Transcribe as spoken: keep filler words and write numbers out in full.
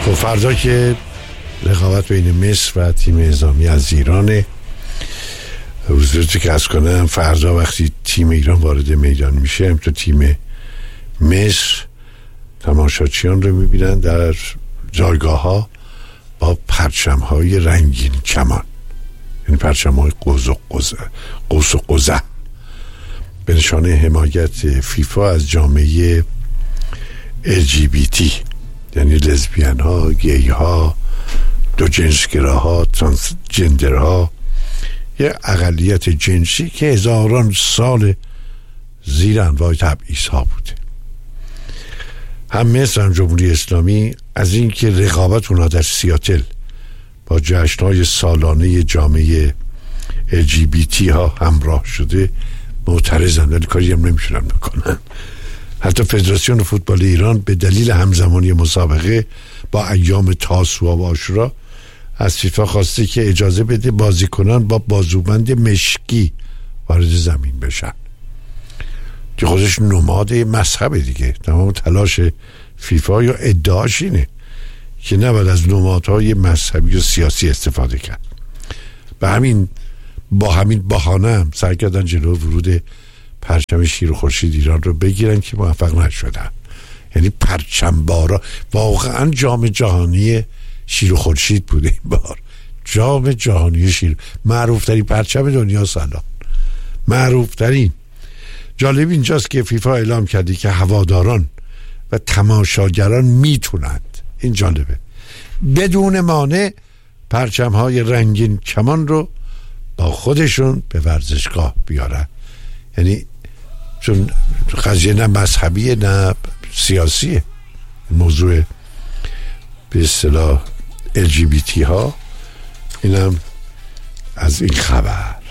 خب فردا که رقابت بین مصر و تیم نظامی از ایرانه. حضورتی که از کنم فردا وقتی تیم ایران وارد میدان میشه، هم تو تیم مصر تماشاچیان رو میبینن در جایگاه ها با پرچم های رنگین کمان، یعنی پرچم های قوس و قزح قوس و قزح به نشانه حمایت فیفا از جامعه ال جی بی تی، یعنی لزبیان ها، گی ها، دو جنسگرا ها، ترانسجندر ها، یه اقلیت جنسی که هزاران سال زیر انواع تبعیض ها بوده. هم مصر هم جمهوری اسلامی از این که رقابت اونا در سیاتل با جشن‌های سالانه جامعه ال جی بی تی ها همراه شده معترضن، ولی کاری هم نمیشونن بکنن. حتی فدراسیون فوتبال ایران به دلیل همزمانی مسابقه با ایام تاسوعا و عاشورا از فیفا خواسته که اجازه بده بازیکنان با بازوبند مشکی وارد زمین بشن، که خودش نماد مذهبه دیگه. تمام تلاش فیفا یا ادعاش اینه که نباید از نمادهای مذهبی و سیاسی استفاده کرد. به همین با همین بهانه هم سعی کردن جلو ورود پرچم شیر و خورشید ایران رو بگیرن که موفق نشدن. یعنی پرچم بارا واقعا جام جهانی شیر و خورشید بوده این بار. جام جهانی شیر، معروف ترین پرچم دنیا سالان، معروف ترین. جالب اینجاست که فیفا اعلام کرده که هواداران و تماشاگران میتونند، این جالبه، بدون مانع پرچم های رنگین کمان رو با خودشون به ورزشگاه بیارن. یعنی چون قضیه نه مذهبیه نه سیاسیه، موضوع به اصطلاح ال جی بی تی ها. اینم از این خبر.